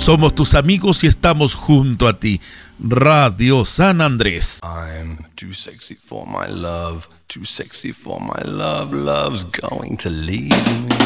Somos tus amigos y estamos junto a ti. Radio San Andrés. I'm too sexy for my love, too sexy for my love, love's going to leave me.